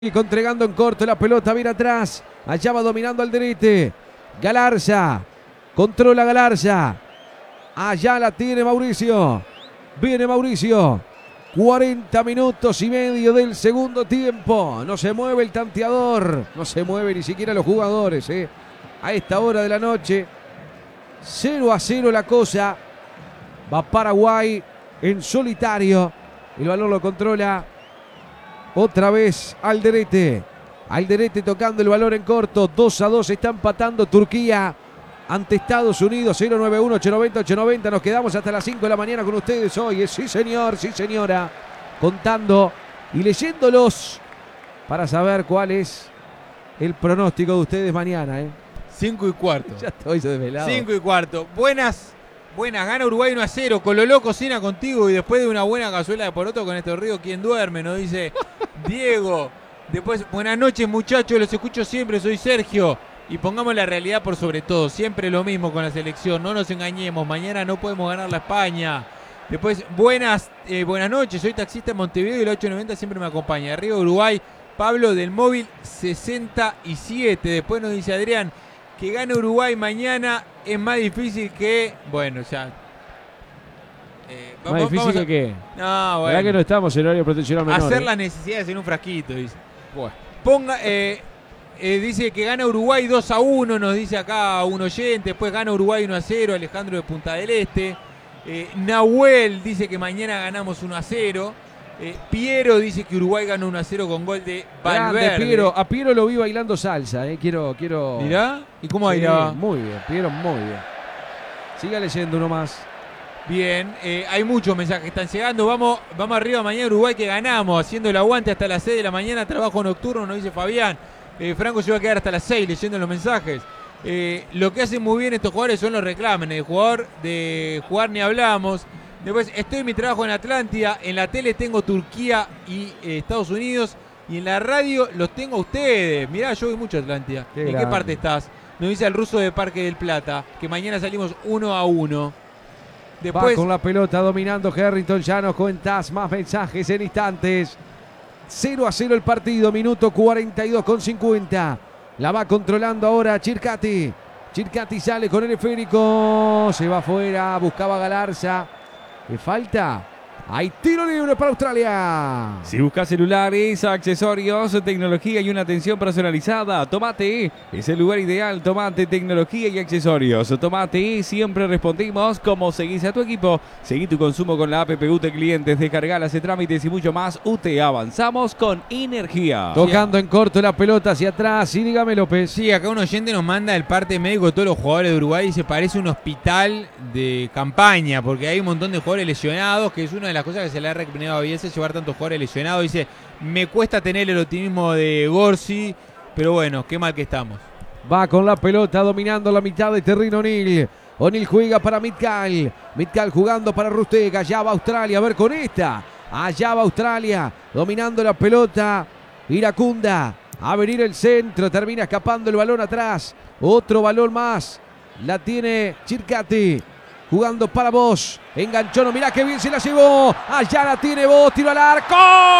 Y entregando en corto la pelota, viene atrás. Allá va dominando Alderete. Galarza. Controla Galarza. Allá la tiene Mauricio. Viene Mauricio. 40 minutos y medio del segundo tiempo. No se mueve el tanteador. No se mueve ni siquiera los jugadores. A esta hora de la noche. 0-0 la cosa. Va Paraguay en solitario. El balón lo controla otra vez Alderete. Alderete tocando el balón en corto. 2-2 está empatando Turquía ante Estados Unidos. 091 890 890. Nos quedamos hasta las 5 de la mañana con ustedes hoy. Sí señor, sí señora. Contando y leyéndolos para saber cuál es el pronóstico de ustedes mañana. 5:15. Ya estoy desvelado. 5:15. Buenas. Gana Uruguay 1-0. Con lo loco cena contigo y después de una buena cazuela de poroto con este río, ¿quién duerme? Nos dice Diego. Después, buenas noches muchachos, los escucho siempre, soy Sergio. Y pongamos la realidad por sobre todo, siempre lo mismo con la selección, no nos engañemos, mañana no podemos ganar la España. Después, buenas noches, soy taxista en Montevideo y la 890 siempre me acompaña. Arriba Uruguay, Pablo del móvil 67. Después nos dice Adrián, que gane Uruguay mañana es más difícil que... Bueno, ya... ¿Más difícil que qué? No, bueno. ¿Verdad que no estamos en horario protección menor? Hacer las necesidades en un frasquito, dice. Bueno. Dice que gana Uruguay 2-1, nos dice acá un oyente. Después gana Uruguay 1-0, Alejandro de Punta del Este. Nahuel dice que mañana ganamos 1-0. Piero dice que Uruguay gana 1-0 con gol de Valverde. Grande, Piero. A Piero lo vi bailando salsa. Quiero. ¿Mirá? ¿Y cómo sí, bailaba? Muy bien, Piero, muy bien. Siga leyendo uno más. Bien, hay muchos mensajes que están llegando. Vamos arriba mañana Uruguay que ganamos, haciendo el aguante hasta las 6 de la mañana, trabajo nocturno, nos dice Fabián. Franco se va a quedar hasta las 6 leyendo los mensajes. Lo que hacen muy bien estos jugadores son los reclámenes. De jugar ni hablamos. Después estoy en mi trabajo en Atlántida. En la tele tengo Turquía y Estados Unidos. Y en la radio los tengo a ustedes. Mirá, yo voy mucho a Atlántida. ¿En qué parte estás? Nos dice el ruso de Parque del Plata. Que mañana salimos 1-1. Después, va con la pelota dominando Harrington. Ya nos cuentas más mensajes en instantes. 0-0 el partido. Minuto 42 con 50. La va controlando ahora Chircati. Chircati sale con el esférico. Se va afuera. Buscaba Galarza. ¿Qué falta? Hay tiro libre para Australia. Si buscas celulares, accesorios, tecnología y una atención personalizada, Tomate es el lugar ideal. Tomate, tecnología y accesorios. Tomate, siempre respondimos. Como seguís a tu equipo, seguí tu consumo con la app UTE Clientes, descargala, hace trámites y mucho más. UTE, avanzamos con energía. Tocando en corto la pelota hacia atrás. Y dígame, López. Sí, acá un oyente nos manda el parte médico de todos los jugadores de Uruguay y se parece un hospital de campaña, porque hay un montón de jugadores lesionados, que es una de las cosas que se le ha recriminado a Bielsa, llevar tantos jugadores lesionados. Dice, me cuesta tener el optimismo de Gorsi, pero bueno, qué mal que estamos. Va con la pelota dominando la mitad de terreno O'Neill. O'Neill juega para Mitkal. Mitkal jugando para Rustega. Allá va Australia, a ver con esta. Allá va Australia, dominando la pelota. Iracunda, a venir el centro, termina escapando el balón atrás. Otro balón más, la tiene Chircati. Jugando para Bosch. Enganchó, no, mirá que bien se la llevó. Allá la tiene Bosch, tiro al arco.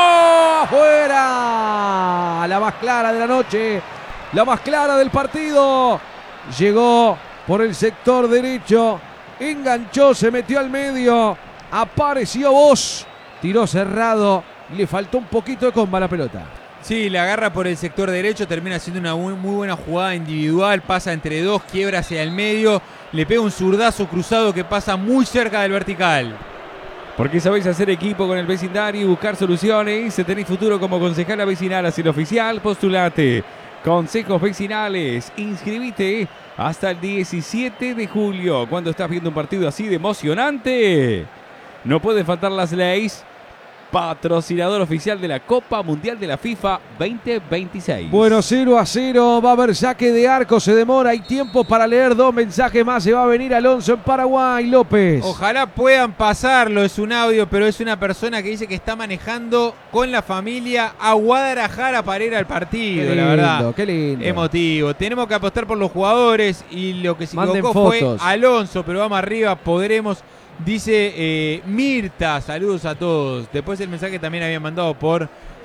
¡Afuera! La más clara de la noche. La más clara del partido. Llegó por el sector derecho. Enganchó, se metió al medio. Apareció Bosch. Tiró cerrado. Le faltó un poquito de comba a la pelota. Sí, la agarra por el sector derecho, termina haciendo una muy buena jugada individual, pasa entre dos, quiebra hacia el medio, le pega un zurdazo cruzado que pasa muy cerca del vertical. Porque sabéis hacer equipo con el vecindario y buscar soluciones. Si tenéis futuro como concejala vecinal hacia el oficial, postulate. Consejos vecinales, inscribite hasta el 17 de julio. Cuando estás viendo un partido así de emocionante, no pueden faltar las leyes. Patrocinador oficial de la Copa Mundial de la FIFA 2026. Bueno, 0-0. Va a haber saque de arco. Se demora. Hay tiempo para leer dos mensajes más. Se va a venir Alonso en Paraguay. López. Ojalá puedan pasarlo. Es un audio, pero es una persona que dice que está manejando con la familia a Guadalajara para ir al partido. Qué lindo, la verdad. Qué lindo. Emotivo. Tenemos que apostar por los jugadores y lo que se Manden equivocó fue fotos. Alonso, pero vamos arriba. Podremos. Dice Mirta, saludos a todos. Después el mensaje también había mandado por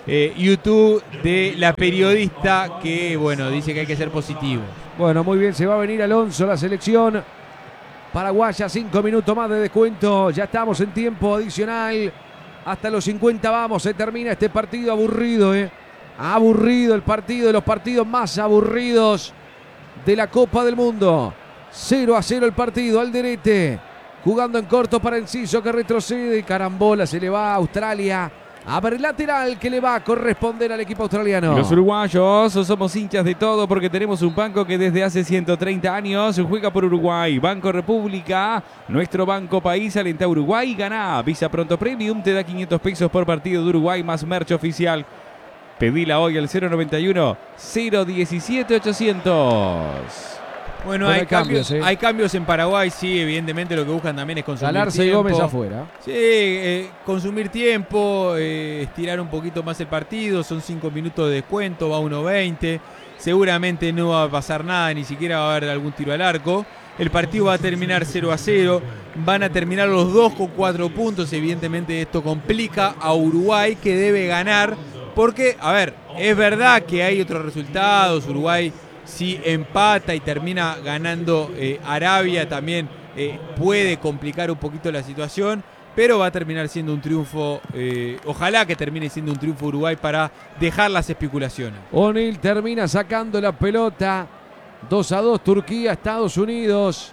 YouTube de la periodista que, bueno, dice que hay que ser positivo. Bueno, muy bien, se va a venir Alonso, la selección paraguaya, 5 minutos más de descuento, ya estamos en tiempo adicional, hasta los 50 vamos, se termina este partido aburrido, aburrido el partido, de los partidos más aburridos de la Copa del Mundo. 0-0 el partido, Alderete, jugando en corto para Enciso que retrocede, carambola, se le va a Australia. A ver, lateral que le va a corresponder al equipo australiano. Los uruguayos somos hinchas de todo porque tenemos un banco que desde hace 130 años juega por Uruguay. Banco República, nuestro banco país, alenta a Uruguay y gana. Visa Pronto Premium te da 500 pesos por partido de Uruguay más merch oficial. Pedila hoy al 091 017 800. Bueno, hay cambios en Paraguay, sí, evidentemente lo que buscan también es consumir Galarse tiempo. y Gómez afuera. Sí, consumir tiempo, estirar un poquito más el partido, son 5 minutos de descuento, va 1.20, seguramente no va a pasar nada, ni siquiera va a haber algún tiro al arco. El partido va a terminar 0-0, van a terminar los dos con 4 puntos, evidentemente esto complica a Uruguay que debe ganar, porque, a ver, es verdad que hay otros resultados, Uruguay si empata y termina ganando Arabia también puede complicar un poquito la situación, pero va a terminar siendo un triunfo, ojalá que termine siendo un triunfo Uruguay para dejar las especulaciones. O'Neal termina sacando la pelota, 2-2 Turquía, Estados Unidos.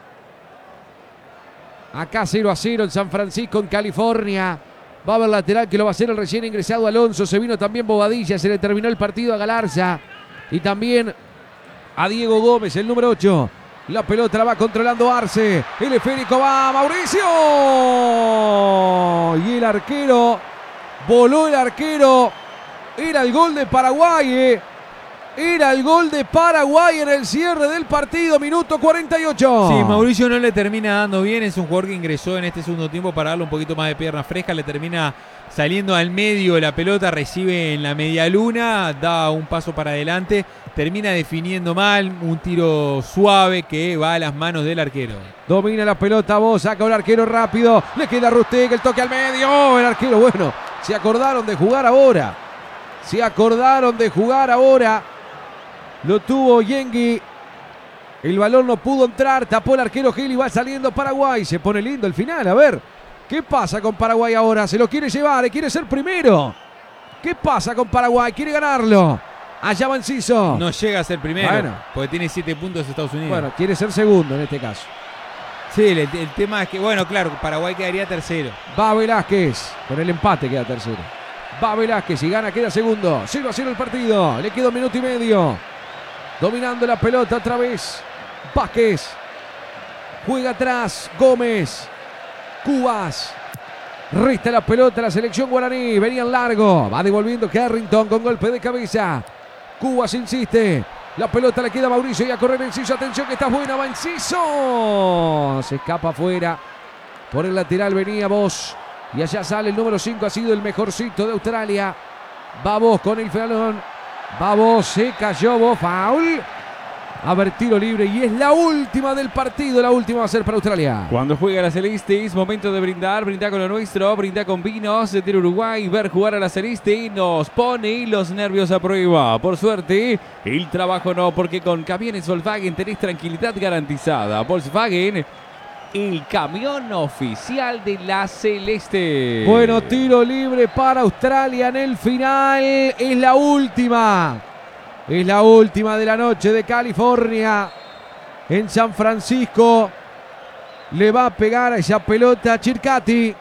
Acá 0-0 en San Francisco, en California. Va a haber lateral que lo va a hacer el recién ingresado Alonso, se vino también Bobadilla, se le terminó el partido a Galarza y también a Diego Gómez, el número 8. La pelota la va controlando Arce. El esférico va Mauricio. Y el arquero. Voló el arquero. Era el gol de Paraguay. Era el gol de Paraguay en el cierre del partido. Minuto 48. Sí, Mauricio no le termina dando bien. Es un jugador que ingresó en este segundo tiempo para darle un poquito más de pierna fresca. Le termina saliendo al medio la pelota. Recibe en la media luna. Da un paso para adelante. Termina definiendo mal, un tiro suave que va a las manos del arquero. Domina la pelota, vos, saca un arquero rápido. Le queda a Rustig, el toque al medio. El arquero, bueno, se acordaron de jugar ahora. Se acordaron de jugar ahora. Lo tuvo Yengui. El balón no pudo entrar, tapó el arquero Gil y va saliendo Paraguay. Se pone lindo el final, a ver. ¿Qué pasa con Paraguay ahora? Se lo quiere llevar, quiere ser primero. ¿Qué pasa con Paraguay? Quiere ganarlo. Allá va Enciso. No llega a ser primero, bueno, porque tiene 7 puntos Estados Unidos. Bueno, quiere ser segundo en este caso. Sí, el tema es que, bueno, claro, Paraguay quedaría tercero. Va Velázquez, con el empate queda tercero. Va Velázquez, si gana queda segundo. 0-0 el partido, le queda 1 minuto y medio. Dominando la pelota otra vez. Vázquez. Juega atrás, Gómez. Cubas. Resta la pelota la selección guaraní. Venía en largo. Va devolviendo Carrington con golpe de cabeza. Cubas insiste. La pelota le queda a Mauricio y a correr Enciso. Atención que está buena. Va Enciso. Se escapa afuera. Por el lateral venía Vos. Y allá sale el número 5. Ha sido el mejorcito de Australia. Va Vos con el balón. Va Vos. Se cayó Vos. Foul. A ver, tiro libre y es la última del partido. La última va a ser para Australia. Cuando juega la Celeste es momento de brindar. Brindar con lo nuestro, brindar con vinos de Uruguay. Ver jugar a la Celeste nos pone los nervios a prueba. Por suerte, el trabajo no, porque con camiones Volkswagen tenés tranquilidad garantizada. Volkswagen, el camión oficial de la Celeste. Bueno, tiro libre para Australia en el final. Es la última. Es la última de la noche de California. En San Francisco. Le va a pegar a esa pelota Chircati.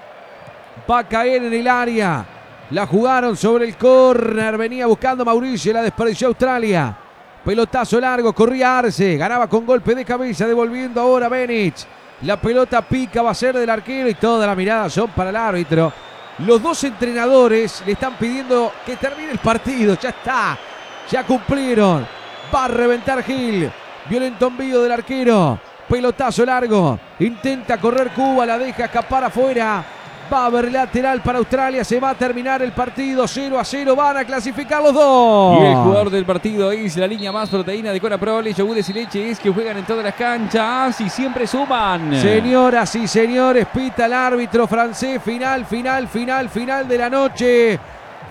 Va a caer en el área. La jugaron sobre el córner. Venía buscando Mauricio. La desperdició Australia. Pelotazo largo. Corría Arce. Ganaba con golpe de cabeza. Devolviendo ahora Benic. La pelota pica. Va a ser del arquero. Y todas las miradas son para el árbitro. Los dos entrenadores le están pidiendo que termine el partido. Ya está. Ya cumplieron. Va a reventar Gil. Violento envío del arquero. Pelotazo largo. Intenta correr Cuba. La deja escapar afuera. Va a haber lateral para Australia. Se va a terminar el partido. 0-0. Van a clasificar los dos. Y el jugador del partido es la línea más proteína de Cona Pro. Yogures y leches que juegan en todas las canchas y siempre suman. Señoras y señores, pita el árbitro francés. Final de la noche.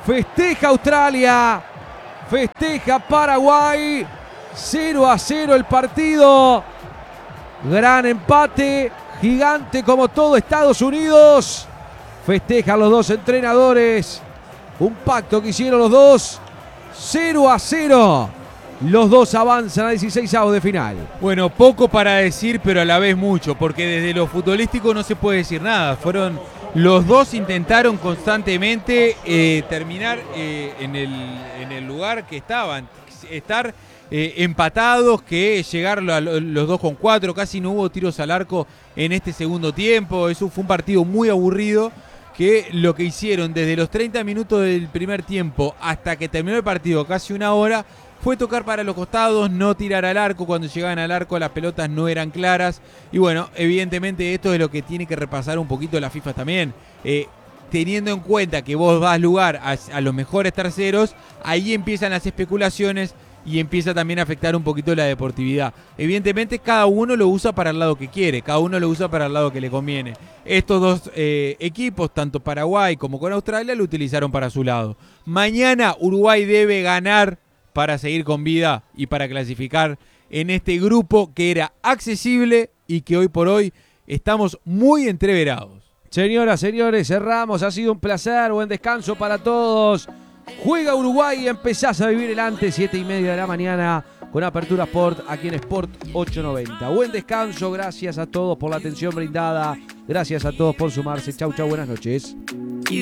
Festeja Australia. Festeja Paraguay. 0-0 el partido. Gran empate. Gigante como todo Estados Unidos. Festejan los dos entrenadores. Un pacto que hicieron los dos. 0-0. Los dos avanzan a 16avos de final. Bueno, poco para decir, pero a la vez mucho, porque desde lo futbolístico no se puede decir nada. Los dos intentaron constantemente terminar en el lugar que estaban, estar empatados, que llegar los dos con 4, casi no hubo tiros al arco en este segundo tiempo. Eso fue un partido muy aburrido, que lo que hicieron desde los 30 minutos del primer tiempo hasta que terminó el partido, casi una hora, fue tocar para los costados, no tirar al arco. Cuando llegaban al arco las pelotas no eran claras. Y bueno, evidentemente esto es lo que tiene que repasar un poquito la FIFA también. Teniendo en cuenta que vos das lugar a los mejores terceros, ahí empiezan las especulaciones y empieza también a afectar un poquito la deportividad. Evidentemente cada uno lo usa para el lado que quiere, cada uno lo usa para el lado que le conviene. Estos dos equipos, tanto Paraguay como con Australia, lo utilizaron para su lado. Mañana Uruguay debe ganar para seguir con vida y para clasificar en este grupo que era accesible y que hoy por hoy estamos muy entreverados. Señoras, señores, cerramos. Ha sido un placer. Buen descanso para todos. Juega Uruguay y empezás a vivir el antes, 7:30 de la mañana, con Apertura Sport, aquí en Sport 890. Buen descanso. Gracias a todos por la atención brindada. Gracias a todos por sumarse. Chau, chau. Buenas noches.